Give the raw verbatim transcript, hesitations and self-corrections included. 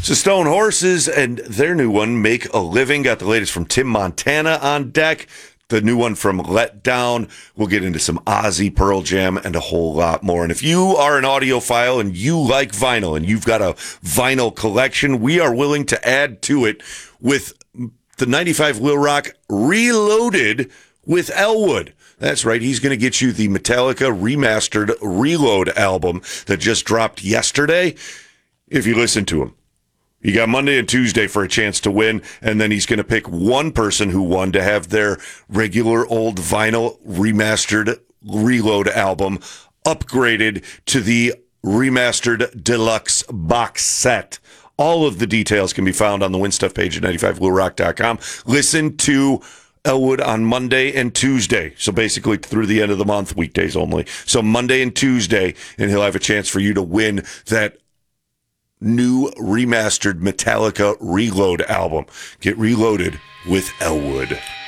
So Stone Horses and their new one, Make a Living, got the latest from Tim Montana on deck. The new one from Let Down. We'll get into some Ozzy, Pearl Jam, and a whole lot more. And if you are an audiophile and you like vinyl and you've got a vinyl collection, we are willing to add to it with the ninety-five Lil Rock Reloaded with Elwood. That's right. He's going to get you the Metallica Remastered Reload album that just dropped yesterday. If you listen to him. You got Monday and Tuesday for a chance to win, and then he's going to pick one person who won to have their regular old vinyl remastered Reload album upgraded to the remastered deluxe box set. All of the details can be found on the Win Stuff page at ninety-five lil rock dot com. Listen to Elwood on Monday and Tuesday. So basically through the end of the month, weekdays only. So Monday and Tuesday, and he'll have a chance for you to win that new remastered Metallica Reload album. Get reloaded with Elwood.